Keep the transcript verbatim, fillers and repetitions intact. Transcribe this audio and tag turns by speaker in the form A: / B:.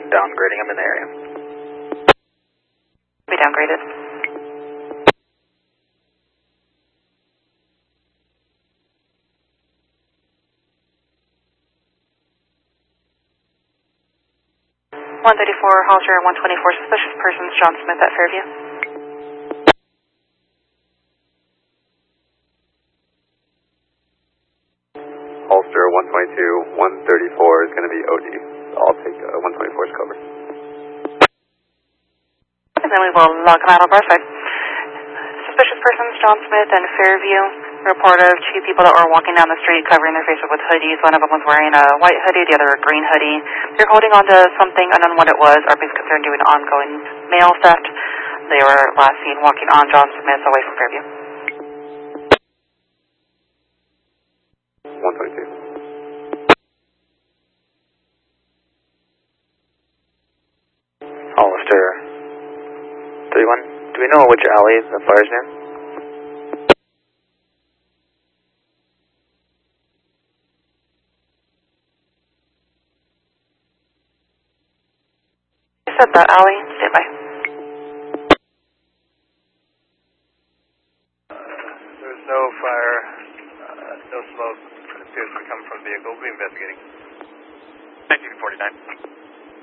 A: downgrading them in the area.
B: Be downgraded. one thirty-four, Hollister, one twenty-four, suspicious persons, John Smith at Fairview.
C: Hollister, one twenty-two, one thirty-four is going to be O D. I'll take uh, one twenty-four's cover.
B: And then we will log them out on our side. Suspicious persons, John Smith and Fairview. Report of two people that were walking down the street covering their faces with hoodies. One of them was wearing a white hoodie, the other a green hoodie. They're holding on to something unknown what it was. Our police concerned doing ongoing mail theft. They were last seen walking on John Smith away from Fairview.
C: one twenty-two.
A: Hollister, thirty-one. Do we know which alley the fire's in?
B: I said that alley. Stand by.
D: Uh, there's no fire, uh, no smoke. It appears to come from the vehicle. We'll be investigating.
A: nineteen forty-nine.